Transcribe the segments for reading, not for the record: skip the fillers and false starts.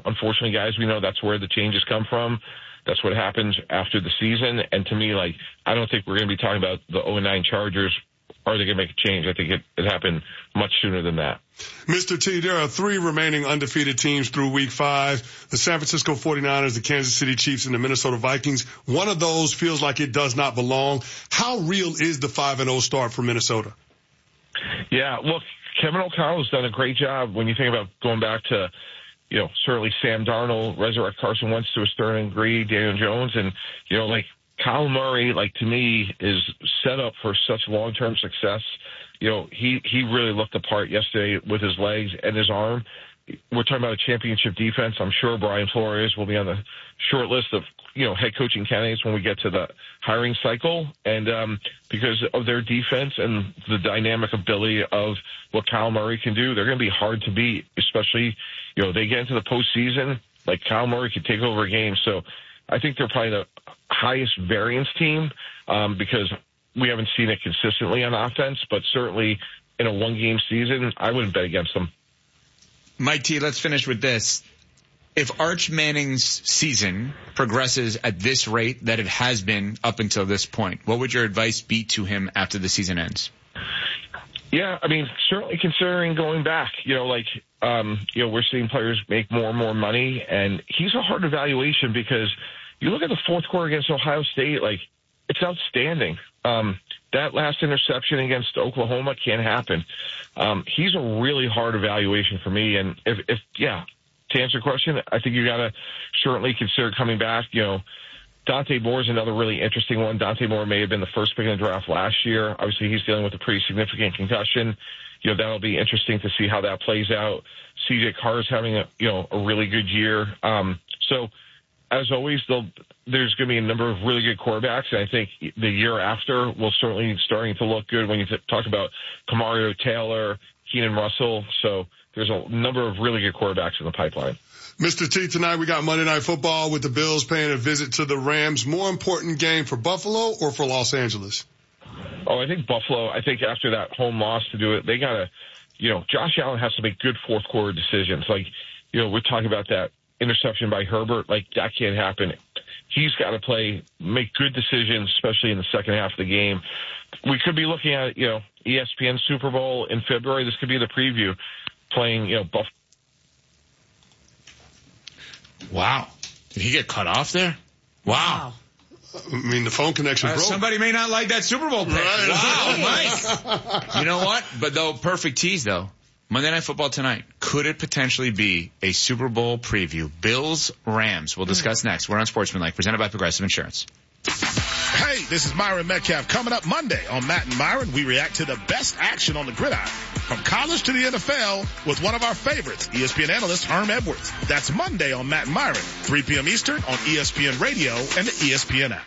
unfortunately, guys, we know that's where the changes come from. That's what happens after the season. And to me, like, I don't think we're going to be talking about the 0-9 Chargers. Are they going to make a change? I think it happened much sooner than that. Mr. T, there are 3 remaining undefeated teams through week 5. The San Francisco 49ers, the Kansas City Chiefs, and the Minnesota Vikings. One of those feels like it does not belong. How real is the 5-0 start for Minnesota? Yeah, look, Kevin O'Connell has done a great job when you think about going back to, certainly Sam Darnold, resurrect Carson Wentz to a certain degree, Daniel Jones, and, like, Kyle Murray, like, to me, is set up for such long-term success. He really looked the part yesterday with his legs and his arm. We're talking about a championship defense. I'm sure Brian Flores will be on the short list of, head coaching candidates when we get to the hiring cycle. And because of their defense and the dynamic ability of what Kyle Murray can do, they're going to be hard to beat, especially, they get into the postseason. Like, Kyle Murray could take over a game. So I think they're probably the highest variance team because we haven't seen it consistently on offense, but certainly in a one-game season, I wouldn't bet against them. Mike T, let's finish with this. If Arch Manning's season progresses at this rate that it has been up until this point, what would your advice be to him after the season ends? Yeah, I mean, certainly considering going back, we're seeing players make more and more money, and he's a hard evaluation because you look at the fourth quarter against Ohio State, like, it's outstanding. That last interception against Oklahoma can't happen. He's a really hard evaluation for me. And if to answer your question, I think you got to certainly consider coming back. Dante Moore is another really interesting one. Dante Moore may have been the first pick in the draft last year. Obviously, he's dealing with a pretty significant concussion. That'll be interesting to see how that plays out. CJ Carr is having a really good year. So as always, there's going to be a number of really good quarterbacks, and I think the year after will certainly starting to look good when you talk about Kamario Taylor, Keenan Russell. So there's a number of really good quarterbacks in the pipeline. Mr. T, tonight we got Monday Night Football with the Bills paying a visit to the Rams. More important game for Buffalo or for Los Angeles? Oh, I think Buffalo. I think after that home loss to do it, they got to, Josh Allen has to make good fourth quarter decisions. Like, we're talking about that interception by Herbert. Like, that can't happen. He's got to make good decisions, especially in the second half of the game. We could be looking at, ESPN Super Bowl in February. This could be the preview playing, Buffalo. Wow. Did he get cut off there? Wow. I mean, the phone connection broke. Somebody may not like that Super Bowl pick. Right. Wow, Mike. You know what? But perfect tease, though. Monday Night Football tonight. Could it potentially be a Super Bowl preview? Bills-Rams. We'll discuss next. We're on Sportsmanlike, presented by Progressive Insurance. Hey, this is Myron Metcalf. Coming up Monday on Matt and Myron, we react to the best action on the gridiron. From college to the NFL with one of our favorites, ESPN analyst Herm Edwards. That's Monday on Matt and Myron, 3 p.m. Eastern on ESPN Radio and the ESPN app.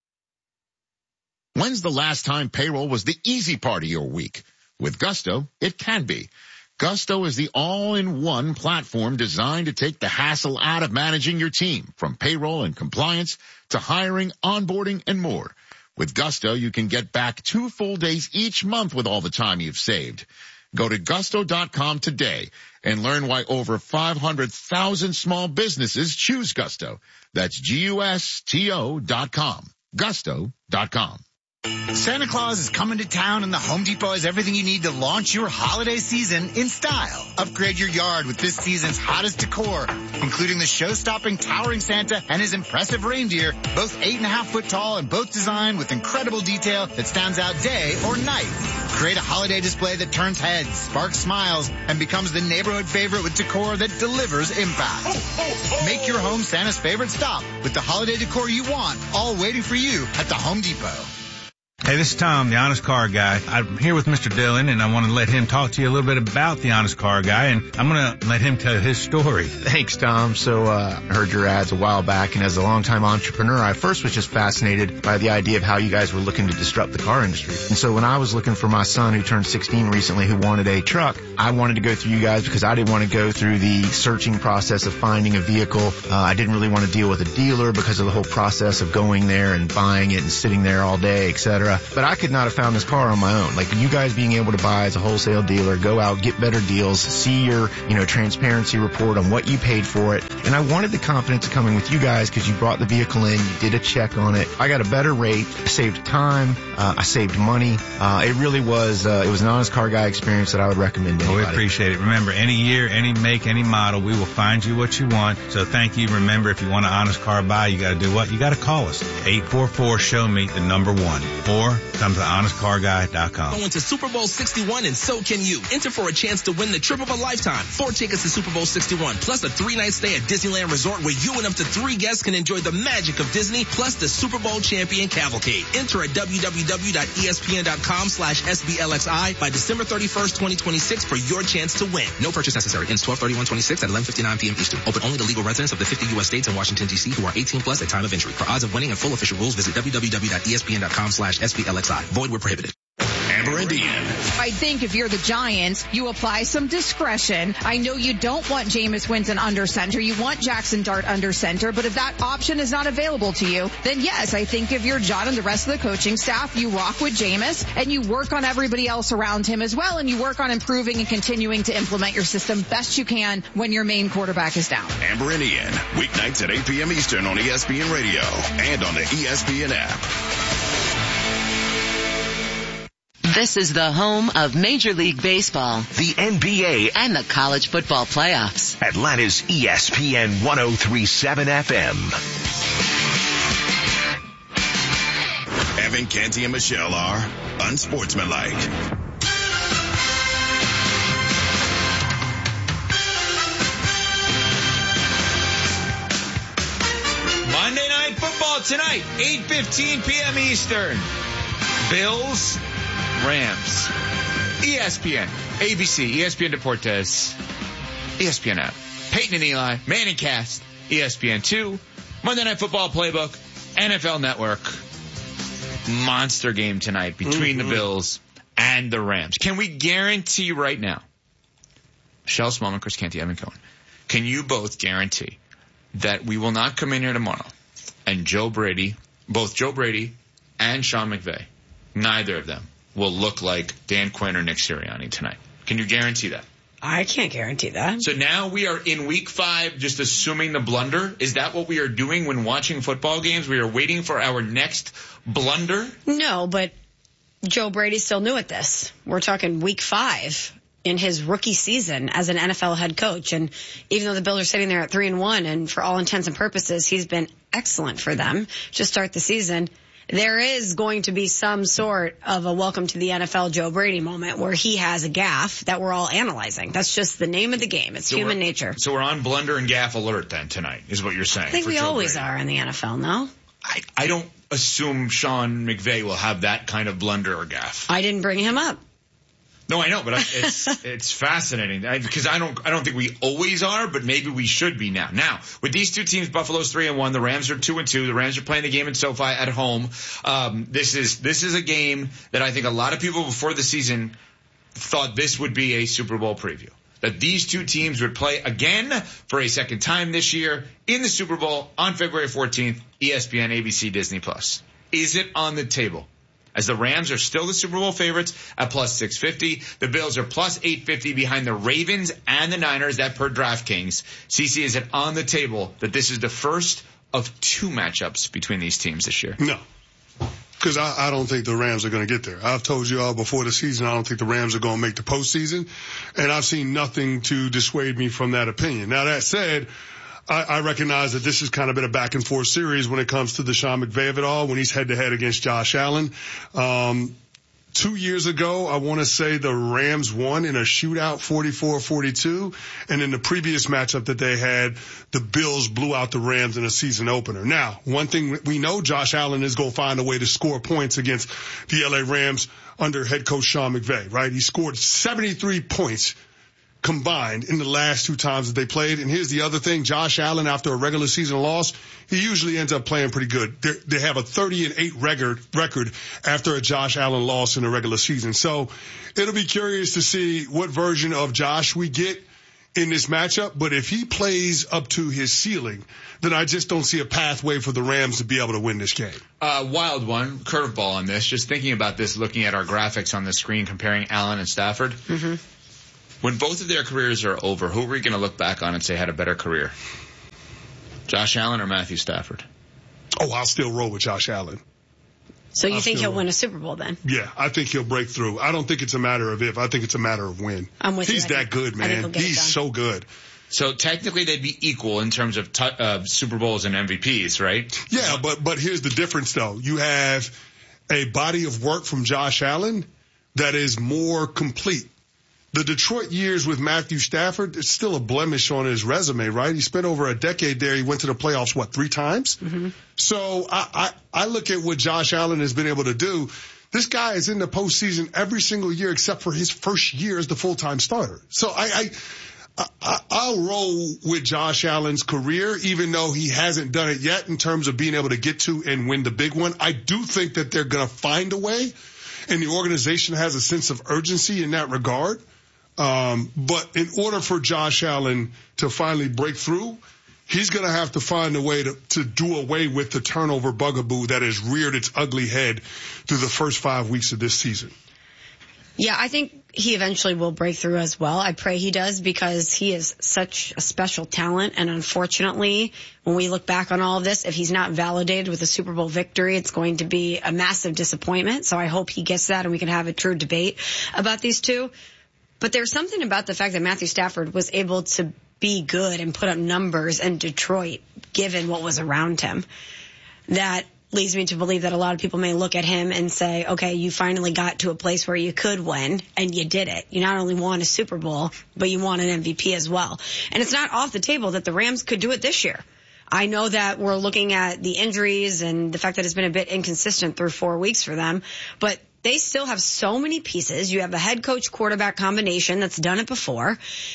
When's the last time payroll was the easy part of your week? With Gusto, it can be. Gusto is the all-in-one platform designed to take the hassle out of managing your team, from payroll and compliance to hiring, onboarding, and more. With Gusto, you can get back 2 full days each month with all the time you've saved. Go to gusto.com today and learn why over 500,000 small businesses choose Gusto. That's GUSTO.com. Gusto.com. Santa Claus is coming to town, and the Home Depot has everything you need to launch your holiday season in style. Upgrade your yard with this season's hottest decor, including the show-stopping towering Santa and his impressive reindeer, both 8.5-foot tall and both designed with incredible detail that stands out day or night. Create a holiday display that turns heads, sparks smiles, and becomes the neighborhood favorite with decor that delivers impact. Make your home Santa's favorite stop with the holiday decor you want, all waiting for you at the Home Depot. Hey, this is Tom, the Honest Car Guy. I'm here with Mr. Dillon, and I want to let him talk to you a little bit about the Honest Car Guy, and I'm going to let him tell his story. Thanks, Tom. So I heard your ads a while back, and as a longtime entrepreneur, I first was just fascinated by the idea of how you guys were looking to disrupt the car industry. And so when I was looking for my son, who turned 16 recently, who wanted a truck, I wanted to go through you guys because I didn't want to go through the searching process of finding a vehicle. I didn't really want to deal with a dealer because of the whole process of going there and buying it and sitting there all day, etc. staff, but I could not have found this car on my own. Like you guys being able to buy as a wholesale dealer, go out, get better deals, see your, transparency report on what you paid for it. And I wanted the confidence of coming with you guys because you brought the vehicle in, you did a check on it. I got a better rate, saved time, I saved money. It really was, it was an Honest Car Guy experience that I would recommend to anybody. We appreciate it. Remember, any year, any make, any model, we will find you what you want. So thank you. Remember, if you want an Honest Car Buy, you got to do what? You got to call us. 844-SHOW-ME, the number 1. Or come to honestcarguy.com. Going to Super Bowl 61 and so can you. Enter for a chance to win the trip of a lifetime. 4 tickets to Super Bowl 61 plus a 3-night stay at Disneyland Resort where you and up to 3 guests can enjoy the magic of Disney plus the Super Bowl champion cavalcade. Enter at www.espn.com/SBLXI by December 31st, 2026 for your chance to win. No purchase necessary. Ends 12/31/26 at 11:59 p.m. Eastern. Open only to legal residents of the 50 U.S. states and Washington, D.C. who are 18 plus at time of entry. For odds of winning and full official rules, visit www.espn.com/SBLXI. Void where prohibited. Amber and Ian. I think if you're the Giants, you apply some discretion. I know you don't want Jameis Winston under center. You want Jackson Dart under center. But if that option is not available to you, then yes, I think if you're John and the rest of the coaching staff, you rock with Jameis and you work on everybody else around him as well. And you work on improving and continuing to implement your system best you can when your main quarterback is down. Amber and Ian, weeknights at 8 p.m. Eastern on ESPN Radio and on the ESPN app. This is the home of Major League Baseball, the NBA, and the college football playoffs. Atlanta's ESPN 103.7 FM. Evan, Canty, and Michelle are unsportsmanlike. Monday Night Football tonight, 8:15 p.m. Eastern. Bills, Rams, ESPN, ABC, ESPN Deportes, ESPN app, Peyton and Eli, Manningcast, ESPN2, Monday Night Football Playbook, NFL Network. Monster game tonight between the Bills and the Rams. Can we guarantee right now, Michelle Smallman, Chris Canty, Evan Cohen, can you both guarantee that we will not come in here tomorrow and both Joe Brady and Sean McVay, neither of them will look like Dan Quinn or Nick Sirianni tonight? Can you guarantee that? I can't guarantee that. So now we are in week 5, just assuming the blunder. Is that what we are doing when watching football games? We are waiting for our next blunder? No, but Joe Brady's still new at this. We're talking week 5 in his rookie season as an NFL head coach. And even though the Bills are sitting there at 3-1, and for all intents and purposes, he's been excellent for them to start the season, there is going to be some sort of a welcome to the NFL Joe Brady moment where he has a gaffe that we're all analyzing. That's just the name of the game. It's human nature. So we're on blunder and gaffe alert then tonight, is what you're saying. I think we always are in the NFL, no? I don't assume Sean McVay will have that kind of blunder or gaffe. I didn't bring him up. No, I know, but it's fascinating because I don't think we always are, but maybe we should be now. Now, with these two teams, Buffalo's 3-1, the Rams are 2-2. The Rams are playing the game in SoFi at home. This is a game that I think a lot of people before the season thought this would be a Super Bowl preview. That these two teams would play again for a second time this year in the Super Bowl on February 14th, ESPN, ABC, Disney+. Is it on the table? As the Rams are still the Super Bowl favorites at plus 650. The Bills are plus 850 behind the Ravens and the Niners, that per DraftKings. CC, is it on the table that this is the first of 2 matchups between these teams this year? No. Because I don't think the Rams are going to get there. I've told you all before the season, I don't think the Rams are going to make the postseason. And I've seen nothing to dissuade me from that opinion. Now, that said, I recognize that this has kind of been a back and forth series when it comes to the Sean McVay of it all, when he's head to head against Josh Allen. 2 years ago, I want to say the Rams won in a shootout 44-42. And in the previous matchup that they had, the Bills blew out the Rams in a season opener. Now, one thing we know, Josh Allen is going to find a way to score points against the LA Rams under head coach Sean McVay, right? He scored 73 points combined in the last 2 times that they played. And here's the other thing. Josh Allen, after a regular season loss, he usually ends up playing pretty good. They have a 30-8 record after a Josh Allen loss in the regular season. So it'll be curious to see what version of Josh we get in this matchup, but if he plays up to his ceiling, then I just don't see a pathway for the Rams to be able to win this game. Wild one, curveball on this. Just thinking about this, looking at our graphics on the screen, comparing Allen and Stafford. Mm-hmm. When both of their careers are over, who are we going to look back on and say had a better career? Josh Allen or Matthew Stafford? Oh, I'll still roll with Josh Allen. So you think he'll win a Super Bowl then? Yeah, I think he'll break through. I don't think it's a matter of if. I think it's a matter of when. I'm with you. He's that good, man. He's so good. So technically they'd be equal in terms of Super Bowls and MVPs, right? Yeah, but here's the difference, though. You have a body of work from Josh Allen that is more complete. The Detroit years with Matthew Stafford, it's still a blemish on his resume, right? He spent over a decade there. He went to the playoffs, 3 times? Mm-hmm. So I look at what Josh Allen has been able to do. This guy is in the postseason every single year except for his first year as the full-time starter. So I'll roll with Josh Allen's career, even though he hasn't done it yet in terms of being able to get to and win the big one. I do think that they're going to find a way, and the organization has a sense of urgency in that regard. But in order for Josh Allen to finally break through, he's going to have to find a way to do away with the turnover bugaboo that has reared its ugly head through the first 5 weeks of this season. Yeah, I think he eventually will break through as well. I pray he does because he is such a special talent. And unfortunately, when we look back on all of this, if he's not validated with a Super Bowl victory, it's going to be a massive disappointment. So I hope he gets that and we can have a true debate about these two. But there's something about the fact that Matthew Stafford was able to be good and put up numbers in Detroit, given what was around him, that leads me to believe that a lot of people may look at him and say, okay, you finally got to a place where you could win, and you did it. You not only won a Super Bowl, but you won an MVP as well. And it's not off the table that the Rams could do it this year. I know that we're looking at the injuries and the fact that it's been a bit inconsistent through 4 weeks for them, but they still have so many pieces. You have a head coach quarterback combination that's done it before.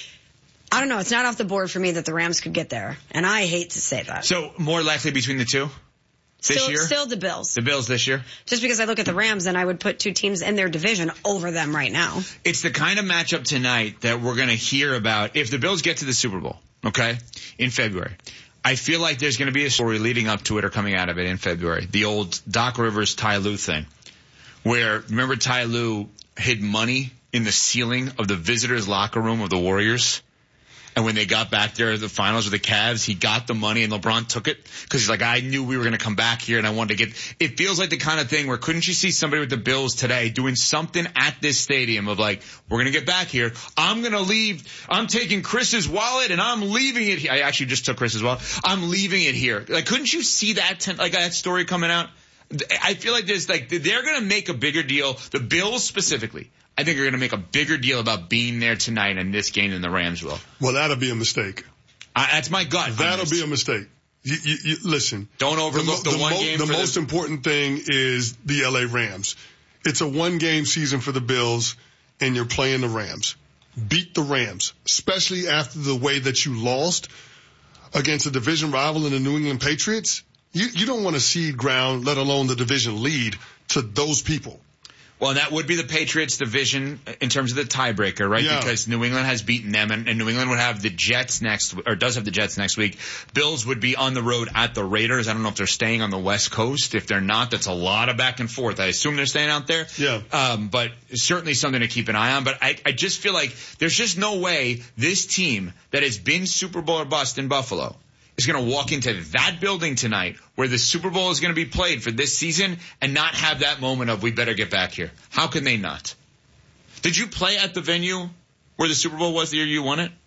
I don't know. It's not off the board for me that the Rams could get there. And I hate to say that. So more likely between the two this year? Still the Bills. The Bills this year? Just because I look at the Rams and I would put two teams in their division over them right now. It's the kind of matchup tonight that we're going to hear about if the Bills get to the Super Bowl, okay, in February. I feel like there's going to be a story leading up to it or coming out of it in February. The old Doc Rivers, Ty Lue thing. Where, remember Ty Lue hid money in the ceiling of the visitors' locker room of the Warriors? And when they got back there at the finals with the Cavs, he got the money and LeBron took it? Because he's like, I knew we were going to come back here and I wanted to get... It feels like the kind of thing where couldn't you see somebody with the Bills today doing something at this stadium of like, we're going to get back here. I'm going to leave. I'm taking Chris's wallet and I'm leaving it here. I actually just took Chris's wallet. I'm leaving it here. Like, couldn't you see that, that story coming out? I feel like they're going to make a bigger deal. The Bills specifically, I think are going to make a bigger deal about being there tonight in this game than the Rams will. Well, that'll be a mistake. That's my gut. That'll be a mistake. You listen. Don't overlook the one game. The most important thing is the LA Rams. It's a 1-game season for the Bills, and you're playing the Rams. Beat the Rams, especially after the way that you lost against a division rival in the New England Patriots. You don't want to cede ground, let alone the division lead, to those people. Well, that would be the Patriots division in terms of the tiebreaker, right? Yeah. Because New England has beaten them, and New England would have the Jets does have the Jets next week. Bills would be on the road at the Raiders. I don't know if they're staying on the West Coast. If they're not, that's a lot of back and forth. I assume they're staying out there. Yeah. But certainly something to keep an eye on. But I just feel like there's just no way this team that has been Super Bowl or bust in Buffalo is going to walk into that building tonight where the Super Bowl is going to be played for this season and not have that moment of we better get back here. How can they not? Did you play at the venue where the Super Bowl was the year you won it?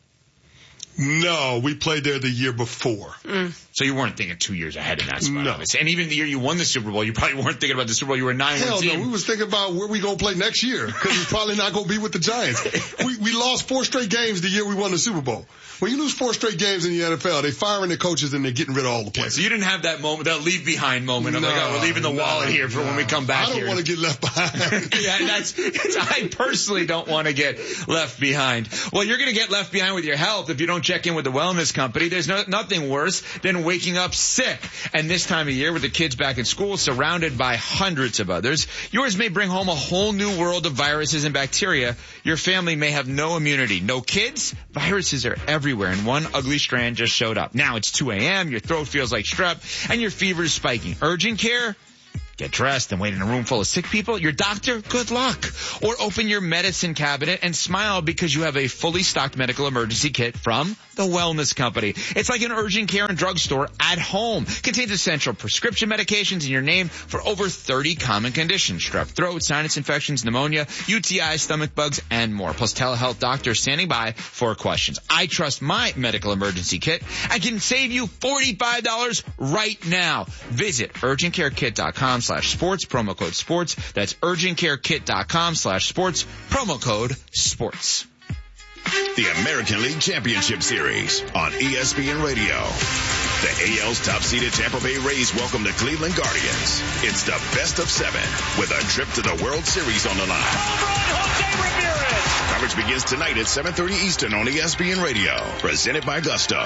No, we played there the year before. So you weren't thinking 2 years ahead in that spot. No. Obviously. And even the year you won the Super Bowl, you probably weren't thinking about the Super Bowl. You were 9-1 Hell team. no, we was thinking about where we going to play next year because we're probably not going to be with the Giants. We lost 4 straight games the year we won the Super Bowl. When you lose 4 straight games in the NFL, they firing the coaches and they're getting rid of all the players. So you didn't have that moment, that leave behind moment of we're leaving the wallet here for when we come back here. I don't want to get left behind. I personally don't want to get left behind. Well, you're going to get left behind with your health if you don't check in with the Wellness Company. There's nothing worse than waking up sick. And this time of year, with the kids back in school, surrounded by hundreds of others, yours may bring home a whole new world of viruses and bacteria. Your family may have no immunity. No kids? Viruses are everywhere, and one ugly strand just showed up. Now it's 2 a.m., your throat feels like strep, and your fever is spiking. Urgent care? Get dressed and wait in a room full of sick people. Your doctor? Good luck. Or open your medicine cabinet and smile because you have a fully stocked medical emergency kit from the Wellness Company. It's like an urgent care and drugstore at home. Contains essential prescription medications in your name for over 30 common conditions. Strep throat, sinus infections, pneumonia, UTI, stomach bugs, and more. Plus telehealth doctors standing by for questions. I trust my medical emergency kit. I can save you $45 right now. Visit urgentcarekit.com/sports, promo code sports. That's urgentcarekit.com/sports, promo code sports. The American League Championship Series on ESPN Radio. The AL's top-seeded Tampa Bay Rays welcome the Cleveland Guardians. It's the best of 7 with a trip to the World Series on the line. Coverage begins tonight at 7:30 Eastern on ESPN Radio. Presented by Gusto.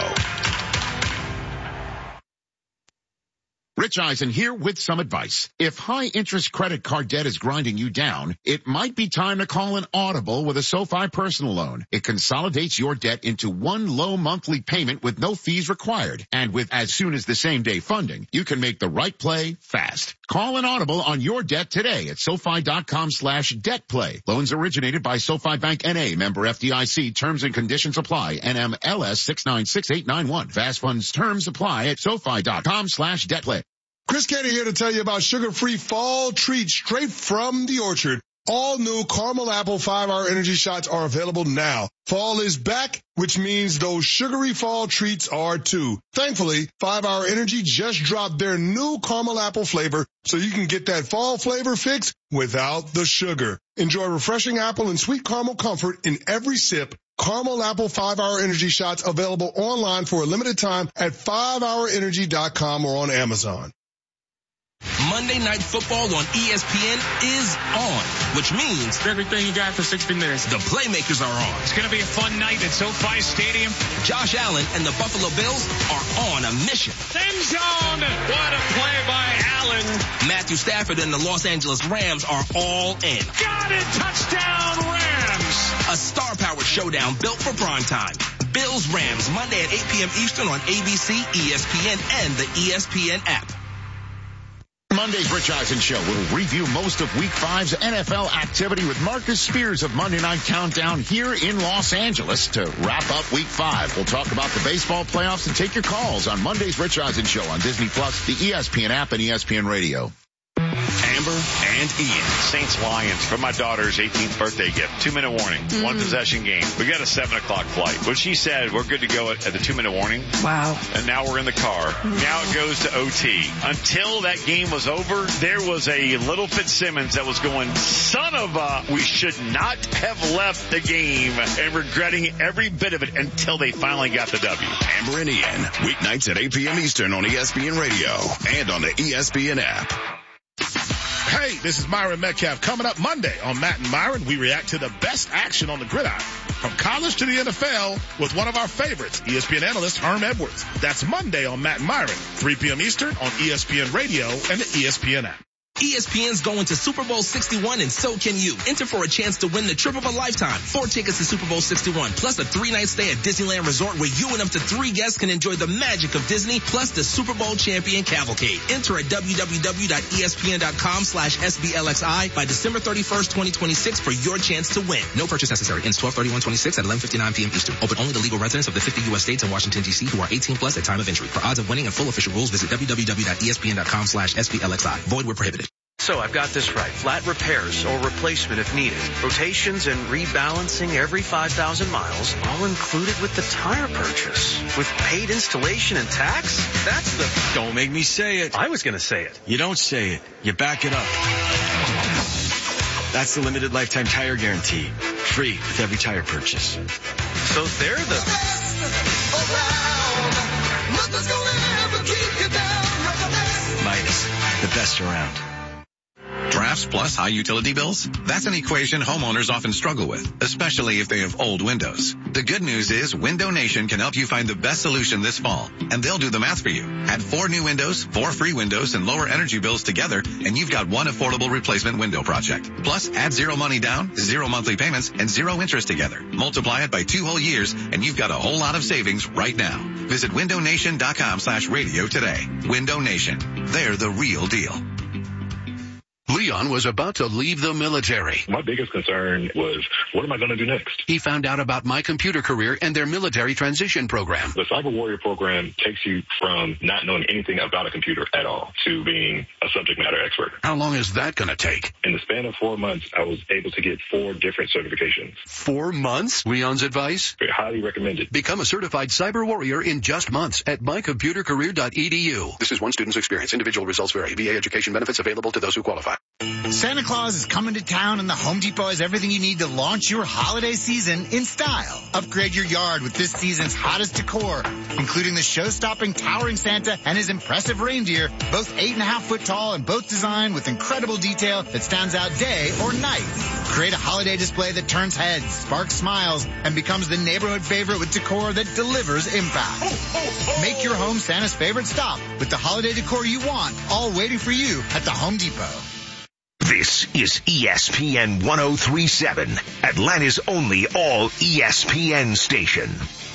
Rich Eisen here with some advice. If high-interest credit card debt is grinding you down, it might be time to call an Audible with a SoFi personal loan. It consolidates your debt into one low monthly payment with no fees required. And with as soon as the same-day funding, you can make the right play fast. Call an Audible on your debt today at SoFi.com/debtplay. Loans originated by SoFi Bank N.A. Member FDIC. Terms and conditions apply. NMLS 696891. Fast funds terms apply at SoFi.com/debtplay. Chris Canty here to tell you about sugar-free fall treats straight from the orchard. All new caramel apple 5-hour energy shots are available now. Fall is back, which means those sugary fall treats are too. Thankfully, 5-hour energy just dropped their new caramel apple flavor so you can get that fall flavor fix without the sugar. Enjoy refreshing apple and sweet caramel comfort in every sip. Caramel apple 5-hour energy shots available online for a limited time at 5hourenergy.com or on Amazon. Monday Night Football on ESPN is on, which means everything you got for 60 minutes. The playmakers are on. It's going to be a fun night at SoFi Stadium. Josh Allen and the Buffalo Bills are on a mission. End zone. What a play by Allen. Matthew Stafford and the Los Angeles Rams are all in. Got it. Touchdown Rams. A star-powered showdown built for prime time. Bills-Rams, Monday at 8 p.m. Eastern on ABC, ESPN, and the ESPN app. Monday's Rich Eisen Show will review most of Week 5's NFL activity with Marcus Spears of Monday Night Countdown here in Los Angeles to wrap up Week 5. We'll talk about the baseball playoffs and take your calls on Monday's Rich Eisen Show on Disney+, the ESPN app, and ESPN Radio. Amber and Ian. Saints-Lions for my daughter's 18th birthday gift. 2-minute warning. One possession game. We got a 7 o'clock flight. But she said we're good to go at the 2-minute warning. Wow. And now we're in the car. Now it goes to OT. Until that game was over, there was a little Fitzsimmons that was going, son of a, we should not have left the game, and regretting every bit of it until they finally got the W. Amber and Ian. Weeknights at 8 p.m. Eastern on ESPN Radio and on the ESPN app. Hey, this is Myron Metcalf. Coming up Monday on Matt and Myron, we react to the best action on the gridiron. From college to the NFL with one of our favorites, ESPN analyst Herm Edwards. That's Monday on Matt and Myron, 3 p.m. Eastern on ESPN Radio and the ESPN app. ESPN's going to Super Bowl 61 and so can you. Enter for a chance to win the trip of a lifetime. 4 tickets to Super Bowl 61 plus a 3-night stay at Disneyland Resort where you and up to 3 guests can enjoy the magic of Disney plus the Super Bowl champion cavalcade. Enter at www.espn.com/SBLXI by December 31st, 2026 for your chance to win. No purchase necessary. Ends 12/31/26 at 11:59 p.m. Eastern. Open only to legal residents of the 50 U.S. states and Washington, D.C. who are 18 plus at time of entry. For odds of winning and full official rules, visit www.espn.com/SBLXI. Void where prohibited. So I've got this right. Flat repairs or replacement if needed. Rotations and rebalancing every 5,000 miles, all included with the tire purchase. With paid installation and tax? That's the... Don't make me say it. I was going to say it. You don't say it. You back it up. That's the limited lifetime tire guarantee. Free with every tire purchase. So they're the... best around. Nothing's gonna ever keep you down. Midas, the best around. Draft drafts plus high utility bills? That's an equation homeowners often struggle with, especially if they have old windows. The good news is Window Nation can help you find the best solution this fall, and they'll do the math for you. Add 4 new windows, 4 free windows, and lower energy bills together, and you've got one affordable replacement window project. Plus, add 0 money down, 0 monthly payments, and 0 interest together. Multiply it by 2 whole years, and you've got a whole lot of savings right now. Visit windownation.com/radio today. Window Nation. They're the real deal. Leon was about to leave the military. My biggest concern was, what am I going to do next? He found out about My Computer Career and their military transition program. The Cyber Warrior program takes you from not knowing anything about a computer at all to being a subject matter expert. How long is that going to take? In the span of 4 months, I was able to get 4 different certifications. 4 months? Leon's advice? Highly recommended. Become a certified cyber warrior in just months at mycomputercareer.edu. This is one student's experience. Individual results vary. VA education benefits available to those who qualify. Santa Claus is coming to town, and the Home Depot has everything you need to launch your holiday season in style. Upgrade your yard with this season's hottest decor, including the show-stopping towering Santa and his impressive reindeer, both 8.5 foot tall and both designed with incredible detail that stands out day or night. Create a holiday display that turns heads, sparks smiles, and becomes the neighborhood favorite with decor that delivers impact. Make your home Santa's favorite stop with the holiday decor you want, all waiting for you at the Home Depot. This is ESPN 103.7, Atlanta's only all ESPN station.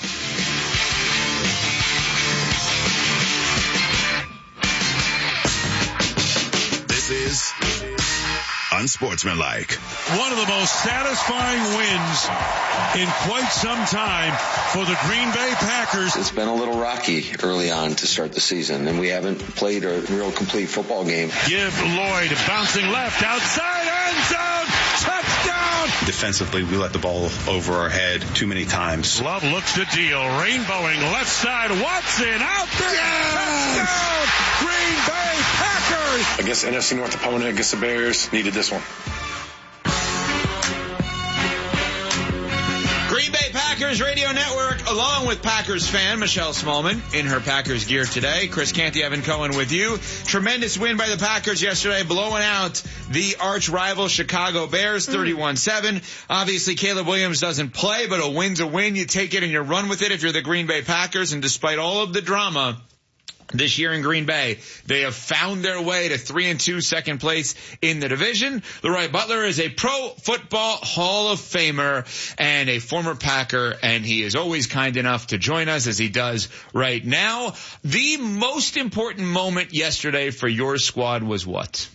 This is Unsportsmanlike. One of the most satisfying wins in quite some time for the Green Bay Packers. It's been a little rocky early on to start the season, and we haven't played a real complete football game. Give Lloyd bouncing left outside end zone. Touchdown! Defensively, we let the ball over our head too many times. Love looks to deal. Rainbowing left side. Watson out there. Yes! Touchdown! Green Bay Packers! Against the NFC North opponent, against the Bears, needed this one. Green Bay Packers Radio Network, along with Packers fan Michelle Smallman in her Packers gear today. Chris Canty, Evan Cohen with you. Tremendous win by the Packers yesterday, blowing out the arch rival Chicago Bears 31-7. Obviously, Caleb Williams doesn't play, but a win's a win. You take it and you run with it if you're the Green Bay Packers. And despite all of the drama this year in Green Bay, they have found their way to 3-2, second place in the division. Leroy Butler is a Pro Football Hall of Famer and a former Packer, and he is always kind enough to join us as he does right now. The most important moment yesterday for your squad was what?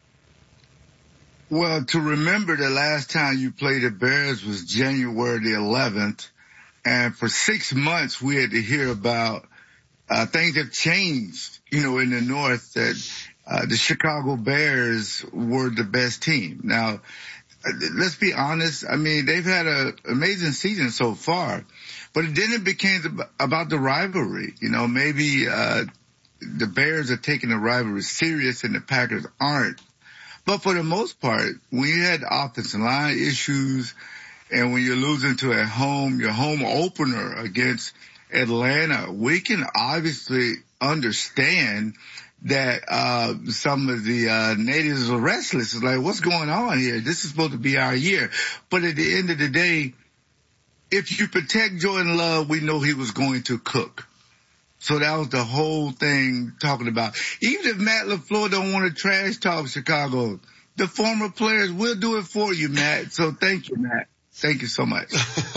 Well, to remember the last time you played the Bears was January the 11th, and for 6 months we had to hear about things have changed, in the North, that the Chicago Bears were the best team. Now, let's be honest. I mean, they've had an amazing season so far, but then it became about the rivalry. Maybe the Bears are taking the rivalry serious and the Packers aren't. But for the most part, when you had offensive line issues and when you're losing to your home opener against Atlanta, we can obviously understand that some of the natives are restless. It's like, what's going on here? This is supposed to be our year. But at the end of the day, if you protect Jordan Love, we know he was going to cook. So that was the whole thing talking about. Even if Matt LaFleur don't want to trash talk Chicago, the former players will do it for you, Matt. So thank you, Matt. Thank you so much.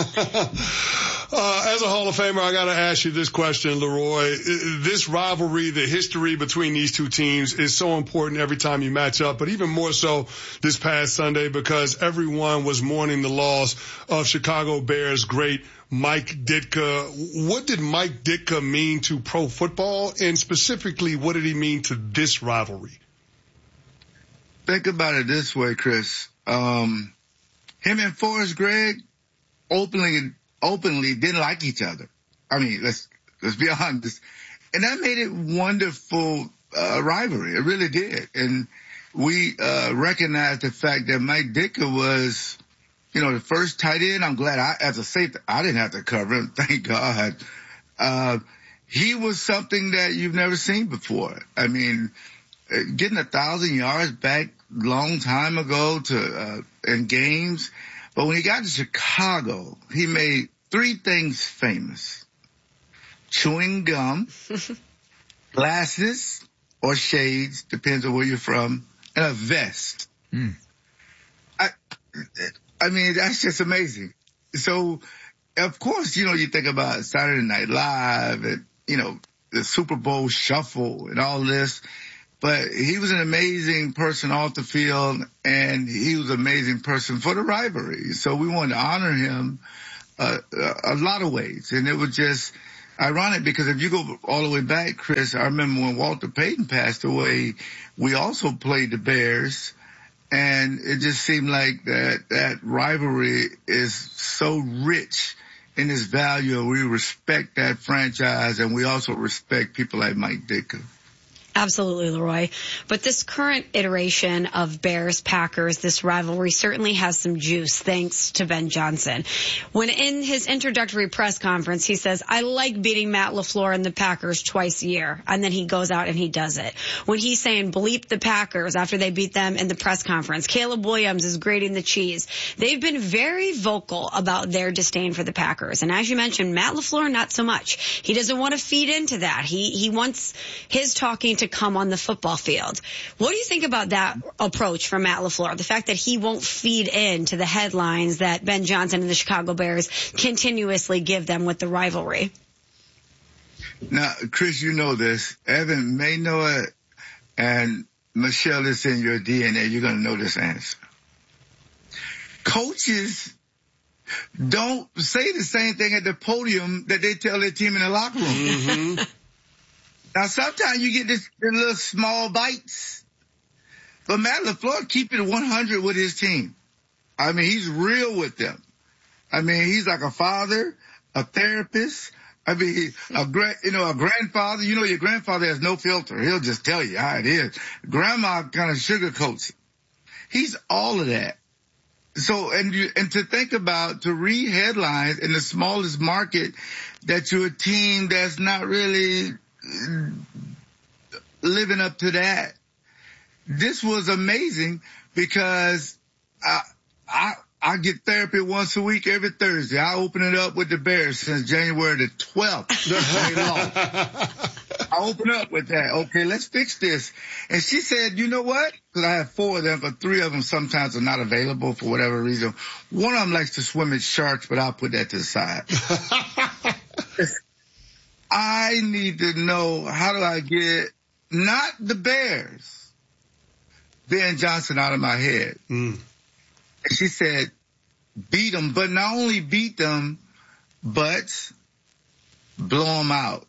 As a Hall of Famer, I got to ask you this question, Leroy. This rivalry, the history between these two teams is so important every time you match up, but even more so this past Sunday because everyone was mourning the loss of Chicago Bears great Mike Ditka. What did Mike Ditka mean to pro football, and specifically, what did he mean to this rivalry? Think about it this way, Chris. Him and Forrest Gregg openly didn't like each other. I mean, let's be honest. And that made it wonderful rivalry. It really did. And we recognized the fact that Mike Ditka was, the first tight end. I'm glad as a safety, I didn't have to cover him. Thank God. He was something that you've never seen before. I mean, getting 1,000 yards back long time ago in games. But when he got to Chicago, he made 3 things famous: chewing gum, glasses or shades, depends on where you're from, and a vest. I mean, that's just amazing. So, of course, you think about Saturday Night Live and, the Super Bowl shuffle and all this. But he was an amazing person off the field, and he was an amazing person for the rivalry. So we wanted to honor him a lot of ways. And it was just ironic because if you go all the way back, Chris, I remember when Walter Payton passed away, we also played the Bears. And it just seemed like that rivalry is so rich in its value. We respect that franchise, and we also respect people like Mike Ditka. Absolutely, Leroy. But this current iteration of Bears-Packers, this rivalry certainly has some juice thanks to Ben Johnson. When in his introductory press conference, he says, I like beating Matt LaFleur and the Packers twice a year. And then he goes out and he does it. When he's saying bleep the Packers after they beat them in the press conference, Caleb Williams is grating the cheese. They've been very vocal about their disdain for the Packers. And as you mentioned, Matt LaFleur, not so much. He doesn't want to feed into that. He wants his talking to come on the football field. What do you think about that approach from Matt LaFleur? The fact that he won't feed into the headlines that Ben Johnson and the Chicago Bears continuously give them with the rivalry. Now, Chris, you know this. Evan may know it, and Michelle, it's in your DNA. You're going to know this answer. Coaches don't say the same thing at the podium that they tell their team in the locker room. Mm-hmm. Now, sometimes you get this little small bites, but Matt LaFleur keep it 100 with his team. I mean, he's real with them. I mean, he's like a father, a therapist. I mean, a grandfather. Your grandfather has no filter. He'll just tell you how it is. Grandma kind of sugarcoats it. He's all of that. So, and to think about, to read headlines in the smallest market that you're a team that's not really living up to that. This was amazing because I get therapy once a week every Thursday. I open it up with the Bears since January the 12th. I open up with that. Okay, let's fix this. And she said, you know what? Because I have 4 of them, but 3 of them sometimes are not available for whatever reason. One of them likes to swim with sharks, but I'll put that to the side. I need to know, how do I get not the Bears, Ben Johnson out of my head? And she said, beat them, but not only beat them, but blow them out.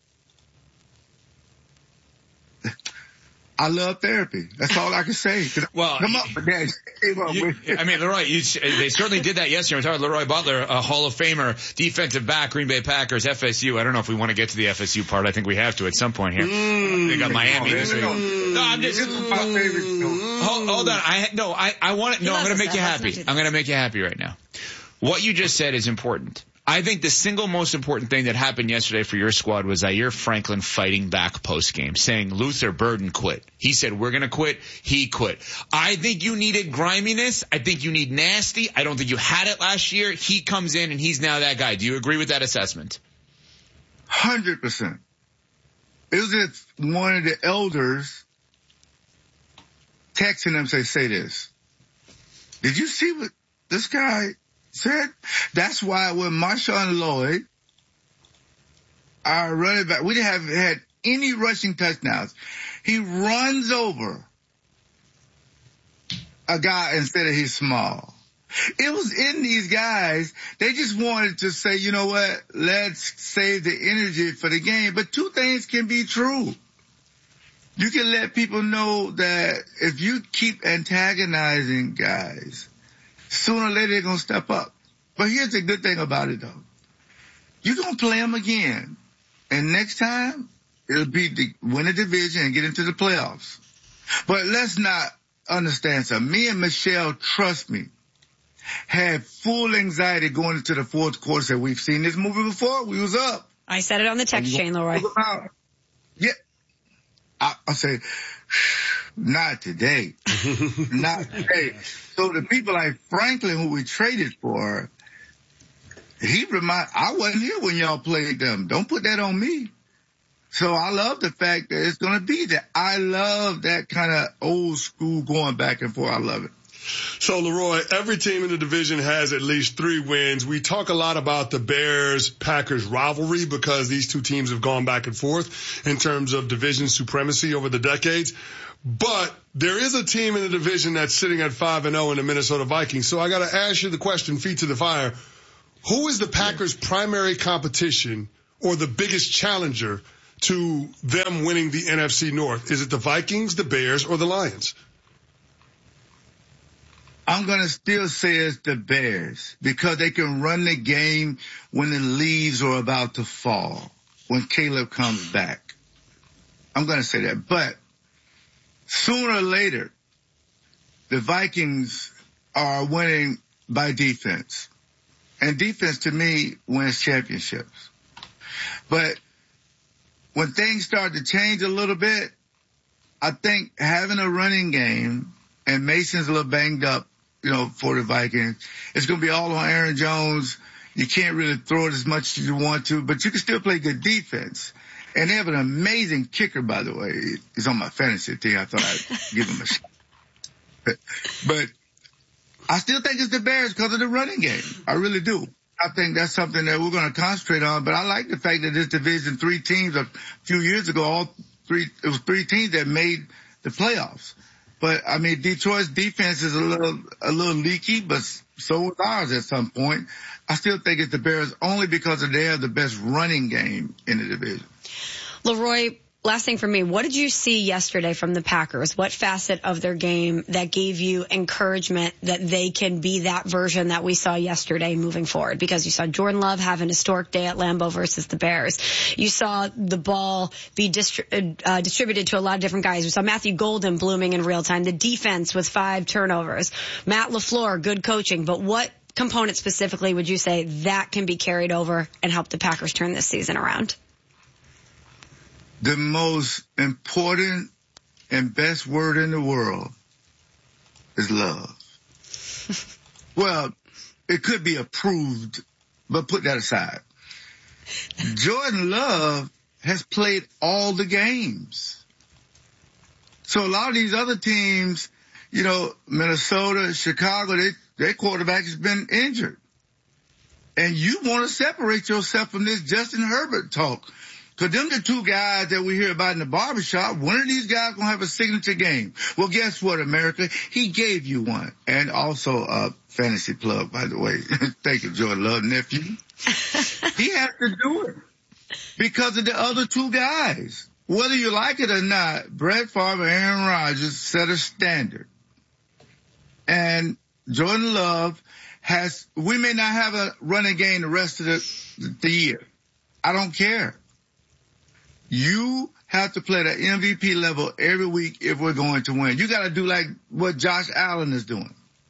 I love therapy. That's all I can say. Well, come up with that. I mean, Leroy, they certainly did that yesterday. We're talking Leroy Butler, a Hall of Famer, defensive back, Green Bay Packers, FSU. I don't know if we want to get to the FSU part. I think we have to at some point here. They got Miami this week. No, I'm just. Hold on. I want to. No, I'm going to make you happy. I'm going to make you happy right now. What you just said is important. I think the single most important thing that happened yesterday for your squad was Zaire Franklin fighting back post-game, saying Luther Burden quit. He said, we're going to quit. He quit. I think you needed griminess. I think you need nasty. I don't think you had it last year. He comes in and he's now that guy. Do you agree with that assessment? 100%. It was if one of the elders texting him say this. Did you see what this guy said? That's why when Marshawn Lloyd, our running back, we didn't have had any rushing touchdowns. He runs over a guy and said that he's small. It was in these guys. They just wanted to say, you know what, let's save the energy for the game. But 2 things can be true. You can let people know that if you keep antagonizing guys, sooner or later they're going to step up. But here's the good thing about it, though. You're going to play them again. And next time, it'll be to win a division and get into the playoffs. But let's not understand something. Me and Michelle, trust me, had full anxiety going into the 4th quarter. Said, we've seen this movie before. We was up. I said it on the text chain, Leroy. Yeah. I said, not today. Not today. So the people like Franklin, who we traded for, I wasn't here when y'all played them. Don't put that on me. So I love the fact that it's going to be that. I love that kind of old school going back and forth. I love it. So, Leroy, every team in the division has at least 3 wins. We talk a lot about the Bears-Packers rivalry because these two teams have gone back and forth in terms of division supremacy over the decades. But there is a team in the division that's sitting at 5-0 in the Minnesota Vikings. So I got to ask you the question, feet to the fire. Who is the Packers' primary competition or the biggest challenger to them winning the NFC North? Is it the Vikings, the Bears, or the Lions? I'm going to still say it's the Bears because they can run the game when the leaves are about to fall, when Caleb comes back. I'm going to say that. But sooner or later, the Vikings are winning by defense. And defense, to me, wins championships. But when things start to change a little bit, I think having a running game, and Mason's a little banged up, for the Vikings. It's going to be all on Aaron Jones. You can't really throw it as much as you want to, but you can still play good defense. And they have an amazing kicker, by the way. He's on my fantasy team. I thought I'd give him a shot. But I still think it's the Bears because of the running game. I really do. I think that's something that we're going to concentrate on. But I like the fact that this division, 3 teams a few years ago, it was 3 teams that made the playoffs. But I mean, Detroit's defense is a little leaky, but so was ours at some point. I still think it's the Bears only because they have the best running game in the division. Leroy, last thing for me, what did you see yesterday from the Packers? What facet of their game that gave you encouragement that they can be that version that we saw yesterday moving forward? Because you saw Jordan Love have an historic day at Lambeau versus the Bears. You saw the ball be distributed to a lot of different guys. We saw Matthew Golden blooming in real time. The defense with 5 turnovers. Matt LaFleur, good coaching. But what component specifically would you say that can be carried over and help the Packers turn this season around? The most important and best word in the world is love. Well, it could be approved, but put that aside. Jordan Love has played all the games. So a lot of these other teams, Minnesota, Chicago, their quarterback has been injured. And you want to separate yourself from this Justin Herbert talk. Because them the 2 guys that we hear about in the barbershop, one of these guys going to have a signature game. Well, guess what, America? He gave you one. And also a fantasy plug, by the way. Thank you, Jordan Love, nephew. He has to do it because of the other 2 guys. Whether you like it or not, Brett Favre and Aaron Rodgers set a standard. And Jordan Love we may not have a running game the rest of the year. I don't care. You have to play at an MVP level every week if we're going to win. You got to do like what Josh Allen is doing.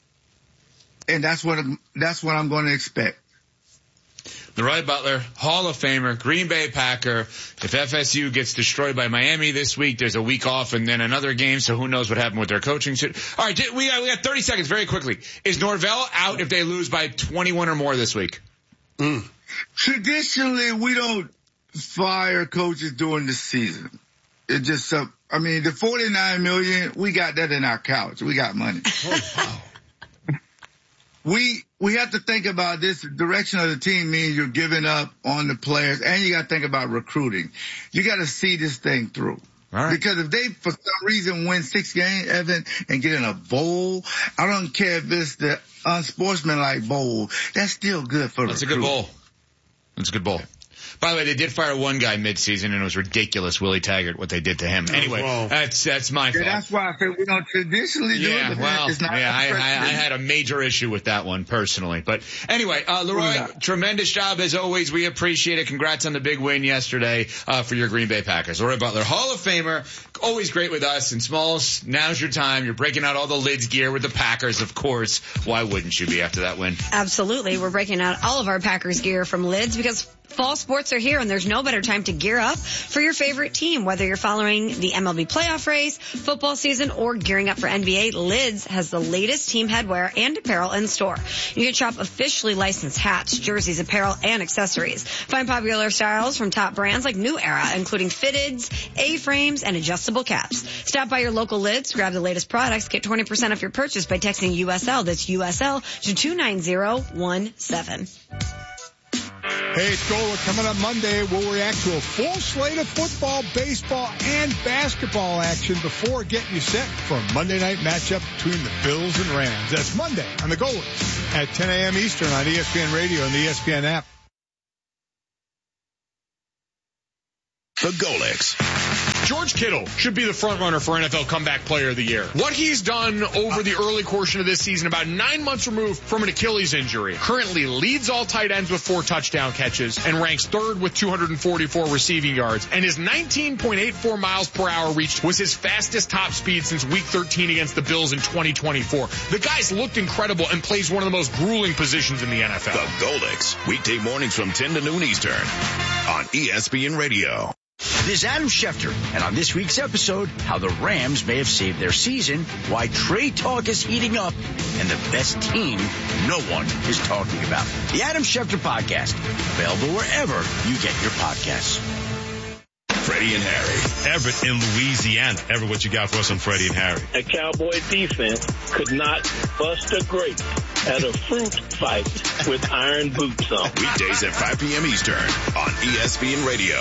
And that's what I'm going to expect. Leroy Butler, Hall of Famer, Green Bay Packer. If FSU gets destroyed by Miami this week, there's a week off and then another game, so who knows what happened with their coaching. All right, we got 30 seconds very quickly. Is Norvell out if they lose by 21 or more this week? Traditionally, we don't fire coaches during the season. It just, the $49 million, we got that in our couch. We got money. Oh, wow. We have to think about this. The direction of the team means you're giving up on the players, and you got to think about recruiting. You got to see this thing through. All right. Because if they, for some reason, win 6 games, Evan, and get in a bowl, I don't care if it's the unsportsmanlike bowl. That's still good for That's recruiting. A good bowl. That's a good bowl. By the way, they did fire one guy mid-season, and it was ridiculous, Willie Taggart, what they did to him. Anyway, that's my fault. That's why I said we don't traditionally do it. I had a major issue with that one personally. But anyway, Leroy, tremendous job as always. We appreciate it. Congrats on the big win yesterday for your Green Bay Packers. Leroy Butler, Hall of Famer, always great with us. And Smalls, now's your time. You're breaking out all the Lids gear with the Packers, of course. Why wouldn't you be after that win? Absolutely. We're breaking out all of our Packers gear from Lids because Fall sports are here, and there's no better time to gear up for your favorite team. Whether you're following the MLB playoff race, football season, or gearing up for NBA, Lids has the latest team headwear and apparel in store. You can shop officially licensed hats, jerseys, apparel, and accessories. Find popular styles from top brands like New Era, including fitteds, A-frames, and adjustable caps. Stop by your local Lids, grab the latest products, get 20% off your purchase by texting USL. That's USL to 29017. Hey, it's Gola. Coming up Monday, we'll react to a full slate of football, baseball, and basketball action before getting you set for a Monday night matchup between the Bills and Rams. That's Monday on the Golas at 10 a.m. Eastern on ESPN Radio and the ESPN app. The Golex. George Kittle should be the front runner for NFL Comeback Player of the Year. What he's done over the early portion of this season, about 9 months removed from an Achilles injury, currently leads all tight ends with 4 touchdown catches and ranks third with 244 receiving yards. And his 19.84 miles per hour reached was his fastest top speed since week 13 against the Bills in 2024. The guy's looked incredible and plays one of the most grueling positions in the NFL. The Golex, weekday mornings from 10 to noon Eastern on ESPN Radio. This is Adam Schefter, and on this week's episode, how the Rams may have saved their season, why trade talk is heating up, and the best team no one is talking about. The Adam Schefter Podcast, available wherever you get your podcasts. Freddie and Harry. Everett in Louisiana. Everett, what you got for us on Freddie and Harry? A Cowboy defense could not bust a grape at a fruit fight with iron boots on. Weekdays at 5 p.m. Eastern on ESPN Radio.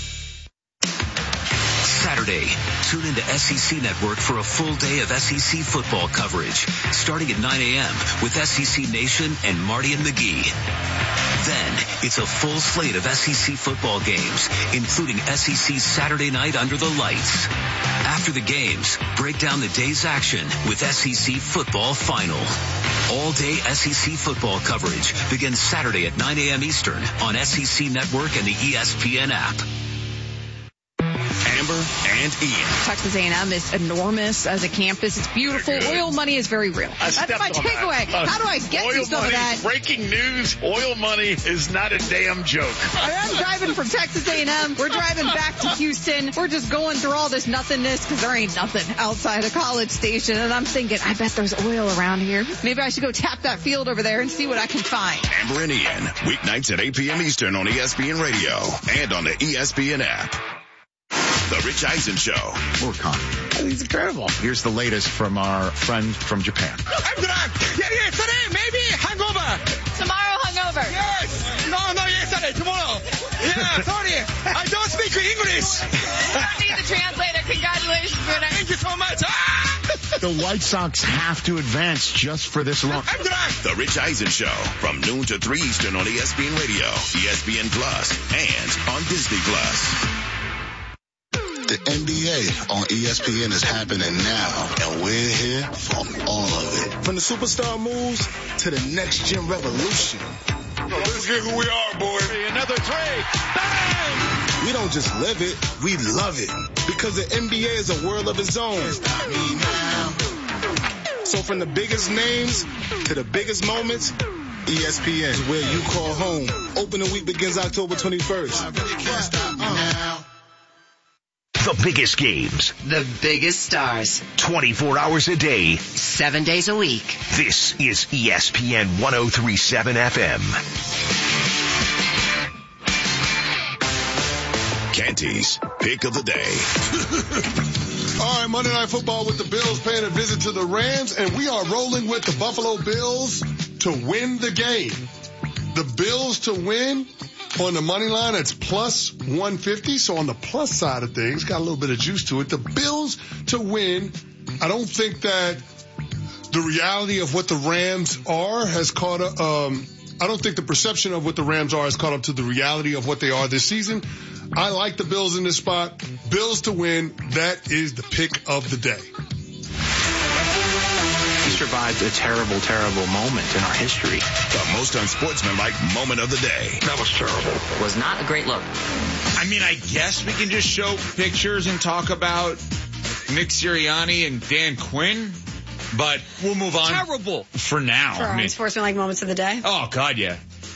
Saturday, tune into SEC Network for a full day of SEC football coverage, starting at 9 a.m. with SEC Nation and Marty and McGee. Then, it's a full slate of SEC football games, including SEC Saturday Night Under the Lights. After the games, break down the day's action with SEC Football Final. All-day SEC football coverage begins Saturday at 9 a.m. Eastern on SEC Network and the ESPN app. Amber and Ian. Texas A&M is enormous as a campus. It's beautiful. Oil money is very real. That's my takeaway. How do I get to some of that? Breaking news, oil money is not a damn joke. I'm driving from Texas A&M. We're driving back to Houston. We're just going through all this nothingness because there ain't nothing outside of College Station. And I'm thinking, I bet there's oil around here. Maybe I should go tap that field over there and see what I can find. Amber and Ian, weeknights at 8 p.m. Eastern on ESPN Radio and on the ESPN app. The Rich Eisen Show. More comment. He's incredible. Here's the latest from our friend from Japan. Yeah, today, maybe hangover. Tomorrow hangover. Yes. No, yesterday, tomorrow. Yeah, sorry. I don't speak English. I don't need the translator. Congratulations, Renee. Thank you so much. The White Sox have to advance just for this long. The Rich Eisen Show from noon to 3 Eastern on ESPN Radio, ESPN Plus, and on Disney Plus. The NBA on ESPN is happening now, and we're here for all of it. From the superstar moves to the next gen revolution. Let's get who we are, boy. Another three. Bang! We don't just live it, we love it. Because the NBA is a world of its own. So from the biggest names to the biggest moments, ESPN is where you call home. Opening week begins October 21st. I really can't stop now. The biggest games. The biggest stars. 24 hours a day. 7 days a week. This is ESPN 103.7 FM. Canty's Pick of the Day. All right, Monday Night Football with the Bills paying a visit to the Rams, and we are rolling with the Buffalo Bills to win the game. The Bills to win on the money line, it's plus 150. So on the plus side of things, got a little bit of juice to it. The Bills to win. I don't think that the reality of what the Rams are has caught up. I don't think the perception of what the Rams are has caught up to the reality of what they are this season. I like the Bills in this spot. Bills to win. That is the pick of the day. We survived a terrible, terrible moment in our history. The most unsportsmanlike moment of the day. That was terrible. Was not a great look. I mean, I guess we can just show pictures and talk about Nick Sirianni and Dan Quinn, but we'll move on. Terrible. For now. For our unsportsmanlike moments of the day. Oh, God, yeah.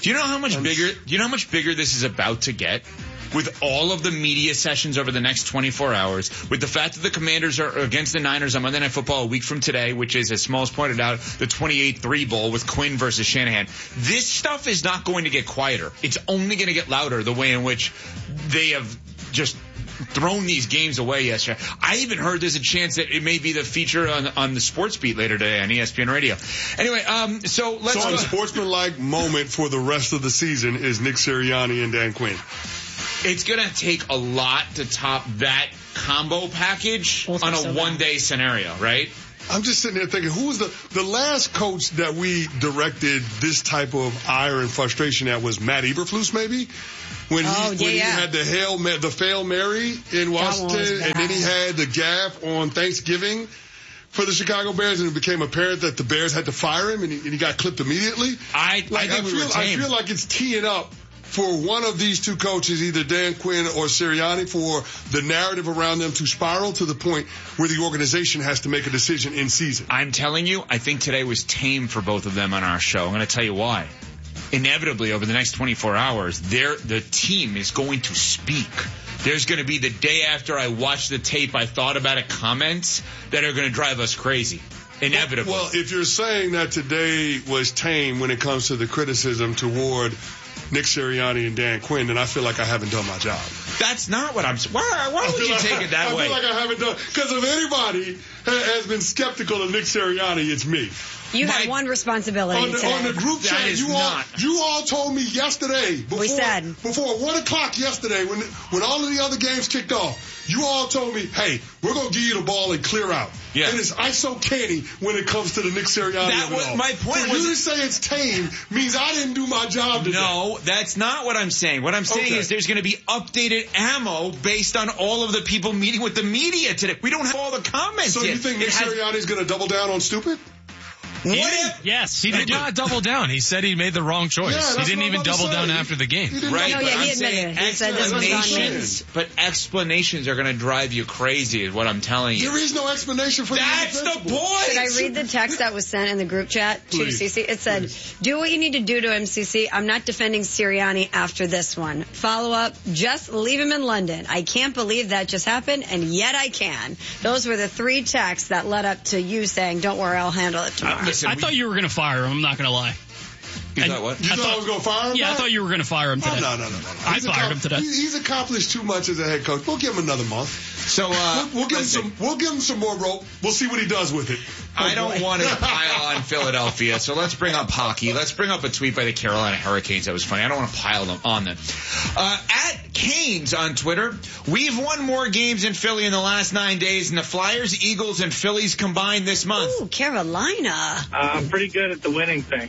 Do you know how much bigger this is about to get? With all of the media sessions over the next 24 hours, with the fact that the Commanders are against the Niners on Monday Night Football a week from today, which is, as Smalls pointed out, the 28-3 Bowl with Quinn versus Shanahan. This stuff is not going to get quieter. It's only going to get louder, the way in which they have just thrown these games away yesterday. I even heard there's a chance that it may be the feature on the sports beat later today on ESPN Radio. Anyway, so a sportsmanlike moment for the rest of the season is Nick Sirianni and Dan Quinn. It's going to take a lot to top that combo package on a one-day scenario, right? I'm just sitting there thinking, who was the last coach that we directed this type of ire and frustration at was Matt Eberflus, maybe? When he had the Hail Mary in Washington, and then he had the gaffe on Thanksgiving for the Chicago Bears, and it became apparent that the Bears had to fire him, and he got clipped immediately. I feel like it's teeing up for one of these two coaches, either Dan Quinn or Sirianni, for the narrative around them to spiral to the point where the organization has to make a decision in season. I'm telling you, I think today was tame for both of them on our show. I'm going to tell you why. Inevitably, over the next 24 hours, the team is going to speak. There's going to be the day after I watch the tape, I thought about it comments that are going to drive us crazy. Inevitably. Well, if you're saying that today was tame when it comes to the criticism toward Nick Sirianni and Dan Quinn, then I feel like I haven't done my job. That's not what I'm saying. Why would you take it that way? I feel like I haven't done, because if anybody has been skeptical of Nick Sirianni, it's me. You have one responsibility today. On the group chat, you all told me yesterday, before 1 o'clock yesterday, when all of the other games kicked off, you all told me, hey, we're going to give you the ball and clear out. Yeah. And it's ISO canny when it comes to the Nick Sirianni of it all. My point for you to say it's tame means I didn't do my job today. No, that's not what I'm saying. What I'm saying is there's going to be updated ammo based on all of the people meeting with the media today. We don't have all the comments yet. So you think Nick Sirianni's going to double down on stupid? Yes, he did not double down. He said he made the wrong choice. Yeah, he didn't even double down after the game. Right, no, he admitted it. He said this was on me. But explanations are going to drive you crazy is what I'm telling you. There is no explanation for that. That's the point. Should I read the text that was sent in the group chat to CC? It said, do what you need to do to him, CC. I'm not defending Sirianni after this one. Follow up, just leave him in London. I can't believe that just happened, and yet I can. Those were the 3 texts that led up to you saying, don't worry, I'll handle it tomorrow. I thought you were going to fire him. I'm not going to lie. You thought what? You thought I was going to fire him? Yeah, I thought you were going to fire him today. No. I fired him today. He's accomplished too much as a head coach. We'll give him another month. So we'll give him some more rope. We'll see what he does with it. I don't want to pile on Philadelphia, so let's bring up hockey. Let's bring up a tweet by the Carolina Hurricanes that was funny. I don't want to pile on them. At Canes on Twitter, we've won more games in Philly in the last 9 days than the Flyers, Eagles, and Phillies combined this month. Ooh, Carolina. I'm pretty good at the winning thing.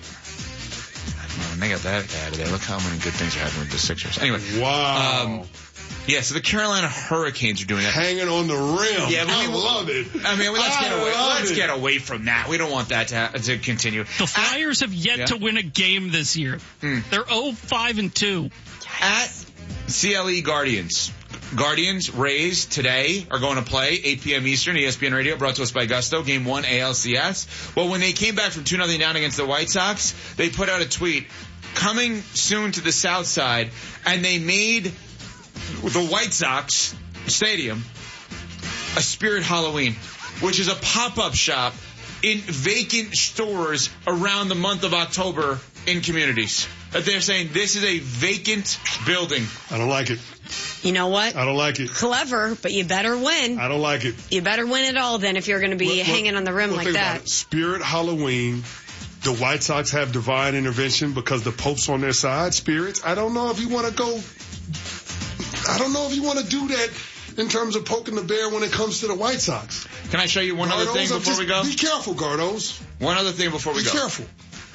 And they got that out of there. Look how many good things are happening with the Sixers. Anyway. Wow. Yeah, so the Carolina Hurricanes are doing that. Hanging on the rim. Yeah, I love it. I mean, let's get away from that. We don't want that to continue. The Flyers have yet to win a game this year. They're 0-5-2. At CLE Guardians. Guardians, Rays, today are going to play 8 p.m. Eastern, ESPN Radio, brought to us by Gusto, Game 1 ALCS. Well, when they came back from 2-0 down against the White Sox, they put out a tweet, coming soon to the South Side, and they made the White Sox Stadium a Spirit Halloween, which is a pop-up shop in vacant stores around the month of October in communities. That they're saying this is a vacant building. I don't like it. You know what? I don't like it. Clever, but you better win. I don't like it. You better win it all then if you're going to be hanging on the rim like that. Spirit Halloween. The White Sox have divine intervention because the Pope's on their side. Spirits. I don't know if you want to go. I don't know if you want to do that in terms of poking the bear when it comes to the White Sox. Can I show you one other thing before we go? Be careful, Gardos. One other thing before we go. Be careful.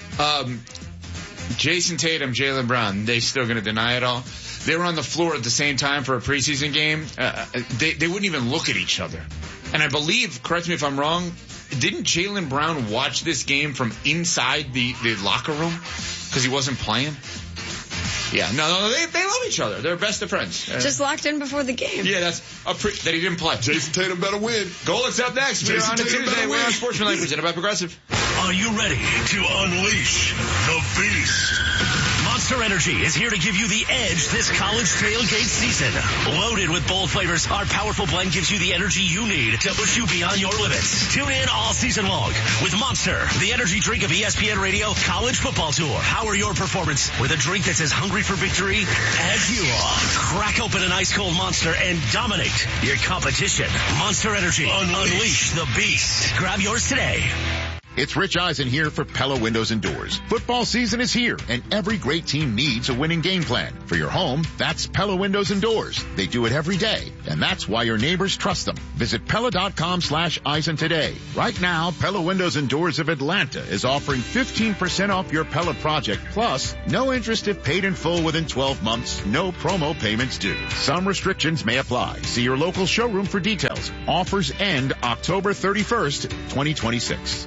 Jason Tatum, Jaylen Brown, they still going to deny it all? They were on the floor at the same time for a preseason game. They wouldn't even look at each other. And I believe, correct me if I'm wrong, didn't Jaylen Brown watch this game from inside the locker room because he wasn't playing? Yeah, no, they love each other. They're best of friends. Just locked in before the game. Yeah, that's that he didn't play. Jason Tatum better win. Goalic's up next. We're on Tuesday. We're on Sportsmanlike, presented by Progressive. Are you ready to unleash the beast? Monster Energy is here to give you the edge this college tailgate season. Loaded with bold flavors, our powerful blend gives you the energy you need to push you beyond your limits. Tune in all season long with Monster, the energy drink of ESPN Radio College Football Tour. Power your performance with a drink that's as hungry for victory as you are. Crack open an ice-cold Monster and dominate your competition. Monster Energy. Unleash the beast. Grab yours today. It's Rich Eisen here for Pella Windows and Doors. Football season is here, and every great team needs a winning game plan. For your home, that's Pella Windows and Doors. They do it every day, and that's why your neighbors trust them. Visit Pella.com/Eisen today. Right now, Pella Windows and Doors of Atlanta is offering 15% off your Pella project, plus no interest if paid in full within 12 months, no promo payments due. Some restrictions may apply. See your local showroom for details. Offers end October 31st, 2026.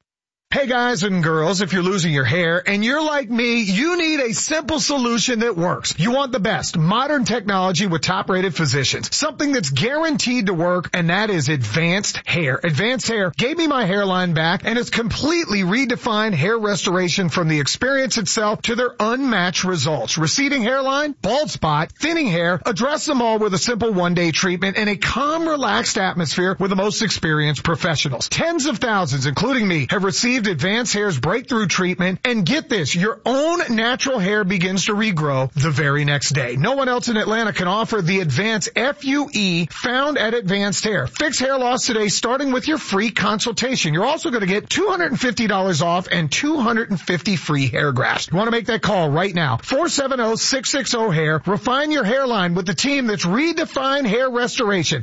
Hey guys and girls, if you're losing your hair and you're like me, you need a simple solution that works. You want the best modern technology with top-rated physicians. Something that's guaranteed to work, and that is Advanced Hair. Advanced Hair gave me my hairline back and has completely redefined hair restoration from the experience itself to their unmatched results. Receding hairline, bald spot, thinning hair, address them all with a simple one-day treatment in a calm, relaxed atmosphere with the most experienced professionals. Tens of thousands, including me, have received Advanced Hair's breakthrough treatment, and get this, your own natural hair begins to regrow the very next day. No one else in Atlanta can offer the Advanced FUE found at Advanced Hair. Fix hair loss today, starting with your free consultation. You're also going to get $250 off and 250 free hair grafts. You want to make that call right now. 470-660-HAIR. Refine your hairline with the team that's redefined hair restoration.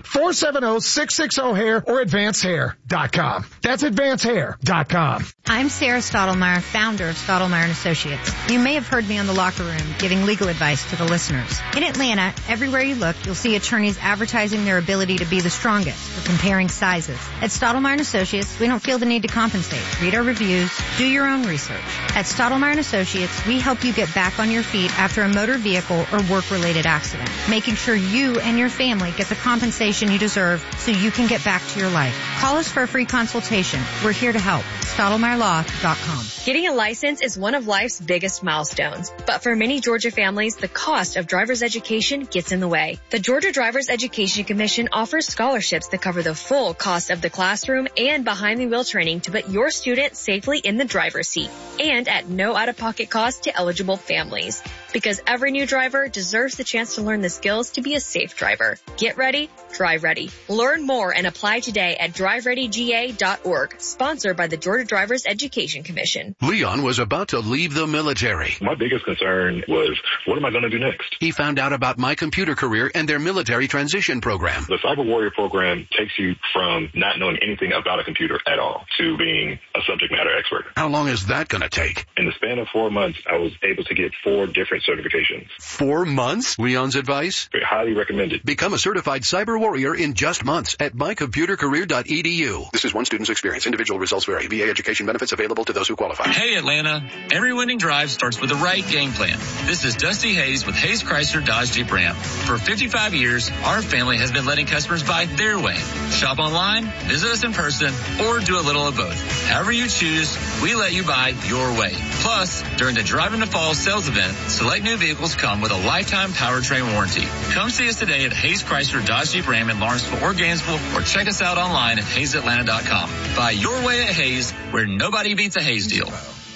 470-660-HAIR or AdvancedHair.com. That's AdvancedHair.com. I'm Sarah Stottlemyre, founder of Stottlemyre & Associates. You may have heard me on The Locker Room giving legal advice to the listeners. In Atlanta, everywhere you look, you'll see attorneys advertising their ability to be the strongest for comparing sizes. At Stottlemyre & Associates, we don't feel the need to compensate. Read our reviews, do your own research. At Stottlemyre & Associates, we help you get back on your feet after a motor vehicle or work-related accident, making sure you and your family get the compensation you deserve so you can get back to your life. Call us for a free consultation. We're here to help. StottlemyreLaw.com. Getting a license is one of life's biggest milestones, but for many Georgia families, the cost of driver's education gets in the way. The Georgia Driver's Education Commission offers scholarships that cover the full cost of the classroom and behind-the-wheel training to put your student safely in the driver's seat, and at no out-of-pocket cost to eligible families. Because every new driver deserves the chance to learn the skills to be a safe driver. Get ready, drive ready. Learn more and apply today at drivereadyga.org, sponsored by the Georgia Driver's Education Commission. Leon was about to leave the military. My biggest concern was, what am I going to do next? He found out about My Computer Career and their military transition program. The Cyber Warrior program takes you from not knowing anything about a computer at all to being a subject matter expert. How long is that going to take? In the span of 4 months, I was able to get 4 different certifications. 4 months? Leon's advice? Highly recommended. Become a certified cyber warrior in just months at mycomputercareer.edu. This is one student's experience. Individual results vary. VA education benefits available to those who qualify. Hey Atlanta, every winning drive starts with the right game plan. This is Dusty Hayes with Hayes Chrysler Dodge Jeep Ram. For 55 years, our family has been letting customers buy their way. Shop online, visit us in person, or do a little of both. However you choose, we let you buy your way. Plus, during the Drive into Fall sales event, select new vehicles come with a lifetime powertrain warranty. Come see us today at Hayes Chrysler Dodge Jeep Ram in Lawrenceville or Gainesville, or check us out online at HayesAtlanta.com. Buy your way at Hayes, where nobody beats a Hayes deal.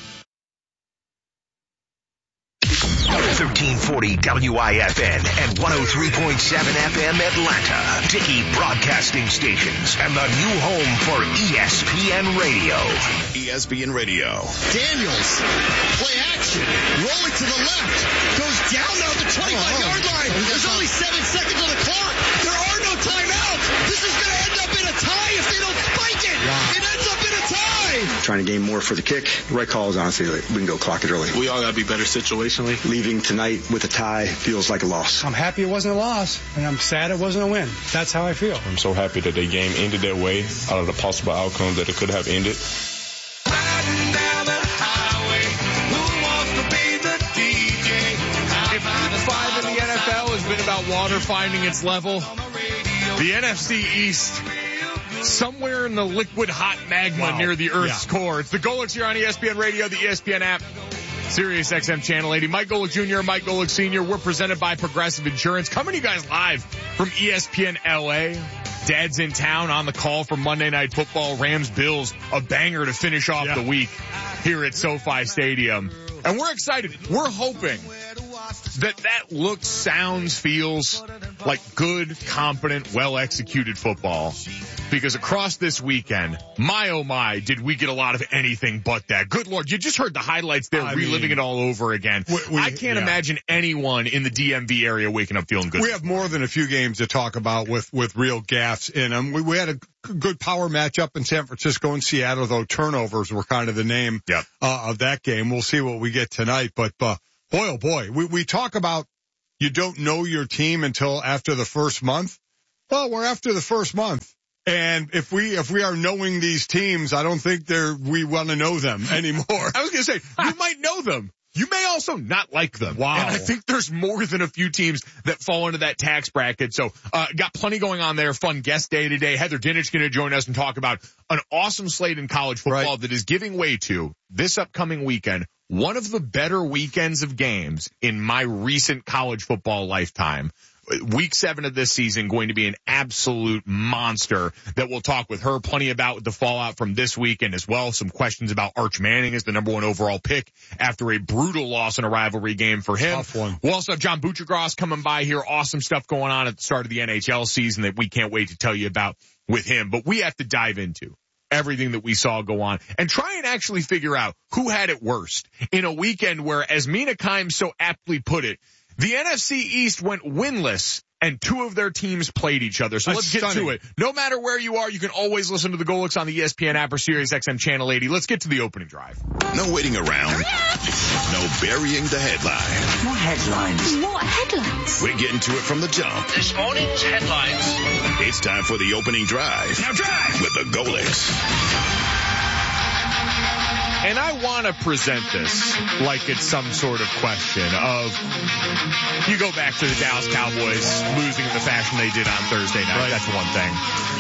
1340 WIFN and 103.7 FM Atlanta. Dickey Broadcasting Stations and the new home for ESPN Radio. ESPN Radio. Daniels, play action, rolling to the left, goes down now at the 25-yard line. There's only 7 seconds on the clock. There are no timeouts. This is going to end up in a tie if they don't spike it. Wow. It ends up in a tie. Trying to gain more for the kick. The right call is honestly, we can go clock it early. We all got to be better situationally. Leaving tonight with a tie feels like a loss. I'm happy it wasn't a loss, and I'm sad it wasn't a win. That's how I feel. I'm so happy that the game ended that way, out of the possible outcomes that it could have ended. Riding down the highway, who wants to be the DJ? If week 5 in the NFL has been about water finding its level, the NFC East, somewhere in the liquid hot magma near the Earth's core. It's the Golics here on ESPN Radio, the ESPN app, Sirius XM Channel 80. Mike Golick Jr., Mike Golick Sr. We're presented by Progressive Insurance. Coming to you guys live from ESPN LA. Dad's in town on the call for Monday Night Football. Rams Bills, a banger to finish off the week here at SoFi Stadium. And we're excited. We're hoping that looks, sounds, feels like good, competent, well-executed football. Because across this weekend, my oh my, did we get a lot of anything but that. Good Lord, you just heard the highlights there, reliving it all over again. I can't imagine anyone in the DMV area waking up feeling good. We have more than a few games to talk about with real gaffes in them. We had a good power matchup in San Francisco and Seattle, though turnovers were kind of the name of that game. We'll see what we get tonight. But boy, oh boy, we talk about you don't know your team until after the first month. Well, we're after the first month. And if we are knowing these teams, I don't think we want to know them anymore. I was going to say, you might know them. You may also not like them. Wow. And I think there's more than a few teams that fall into that tax bracket. So, got plenty going on there. Fun guest day today. Heather Dinich going to join us and talk about an awesome slate in college football that is giving way to this upcoming weekend. One of the better weekends of games in my recent college football lifetime. Week 7 of this season going to be an absolute monster that we'll talk with her plenty about the fallout from this weekend as well. Some questions about Arch Manning as the number 1 overall pick after a brutal loss in a rivalry game for him. Tough one. We'll also have John Buccigross coming by here. Awesome stuff going on at the start of the NHL season that we can't wait to tell you about with him. But we have to dive into everything that we saw go on and try and actually figure out who had it worst in a weekend where, as Mina Kimes so aptly put it, the NFC East went winless and 2 of their teams played each other. So let's get to it. No matter where you are, you can always listen to the Golicks on the ESPN app or Sirius XM Channel 80. Let's get to the opening drive. No waiting around. No burying the headline. What headlines? What headlines? We're getting to it from the jump. This morning's headlines. It's time for the opening drive. Now drive! With the Golicks. And I want to present this like it's some sort of question of, you go back to the Dallas Cowboys losing in the fashion they did on Thursday night. Right. That's one thing.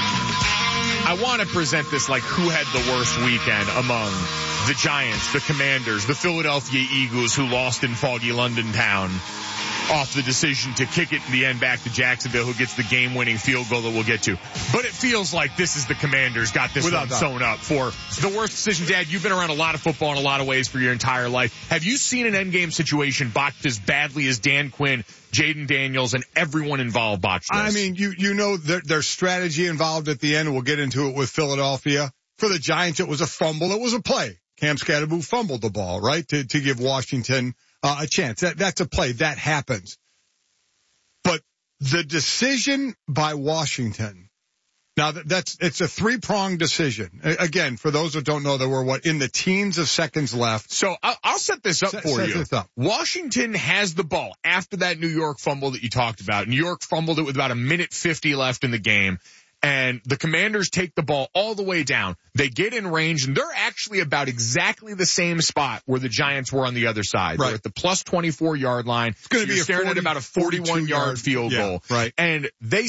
I want to present this like who had the worst weekend among the Giants, the Commanders, the Philadelphia Eagles who lost in foggy London town off the decision to kick it in the end back to Jacksonville, who gets the game-winning field goal that we'll get to. But it feels like this is the Commanders got this one sewn up for the worst decision. Dad, you've been around a lot of football in a lot of ways for your entire life. Have you seen an endgame situation botched as badly as Dan Quinn, Jaden Daniels, and everyone involved botched this? I mean, you know there's strategy involved at the end. We'll get into it with Philadelphia. For the Giants, it was a fumble. It was a play. Cam Scatterboo fumbled the ball, right, to give Washington a chance. That's a play. That happens. But the decision by Washington, now it's a 3-pronged decision. Again, for those that don't know, there were in the teens of seconds left. So I'll set this up for you. Washington has the ball after that New York fumble that you talked about. New York fumbled it with about 1:50 left in the game. And the Commanders take the ball all the way down. They get in range, and they're actually about exactly the same spot where the Giants were on the other side. Right. They're at the plus 24-yard line. It's going to be staring at about a 41-yard field goal. Right. And they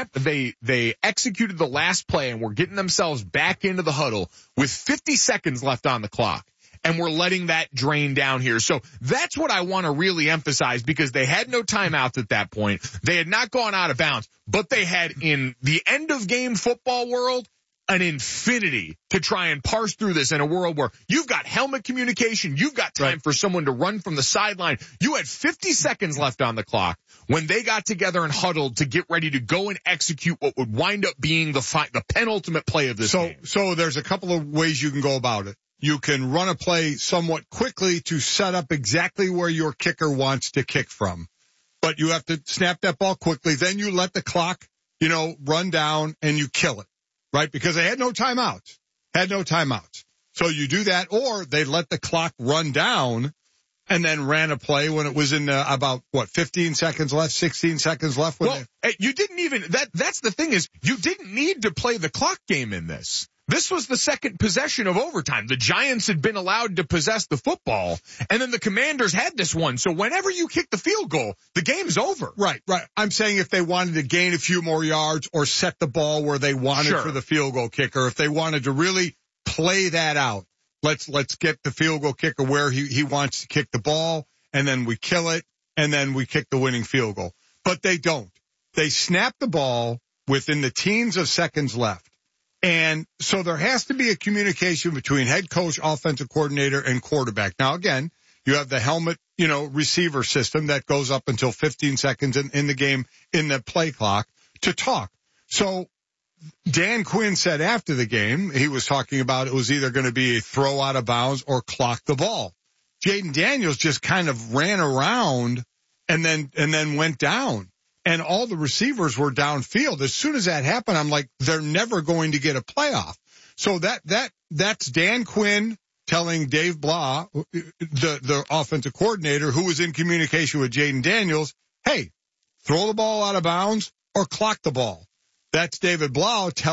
executed the last play, and were getting themselves back into the huddle with 50 seconds left on the clock. And we're letting that drain down here. So that's what I want to really emphasize, because they had no timeouts at that point. They had not gone out of bounds, but they had, in the end of game football world, an infinity to try and parse through this in a world where you've got helmet communication. You've got time for someone to run from the sideline. You had 50 seconds left on the clock when they got together and huddled to get ready to go and execute what would wind up being the penultimate play of this game. So there's a couple of ways you can go about it. You can run a play somewhat quickly to set up exactly where your kicker wants to kick from. But you have to snap that ball quickly. Then you let the clock, run down and you kill it, right? Because they had no timeouts. So you do that, or they let the clock run down and then ran a play when it was in about 15 seconds left, 16 seconds left. You didn't even, that's the thing is, you didn't need to play the clock game in this. This was the second possession of overtime. The Giants had been allowed to possess the football, and then the Commanders had this one. So whenever you kick the field goal, the game's over. Right. I'm saying if they wanted to gain a few more yards or set the ball where they wanted for the field goal kicker, if they wanted to really play that out, let's get the field goal kicker where he wants to kick the ball, and then we kill it, and then we kick the winning field goal. But they don't. They snap the ball within the teens of seconds left. And so there has to be a communication between head coach, offensive coordinator, and quarterback. Now, again, you have the helmet, receiver system that goes up until 15 seconds in the game, in the play clock, to talk. So Dan Quinn said after the game, he was talking about it was either going to be a throw out of bounds or clock the ball. Jaden Daniels just kind of ran around and then went down. And all the receivers were downfield. As soon as that happened, I'm like, they're never going to get a playoff. So that's Dan Quinn telling Dave Blah, the offensive coordinator, who was in communication with Jaden Daniels, hey, throw the ball out of bounds or clock the ball. That's David Blau telling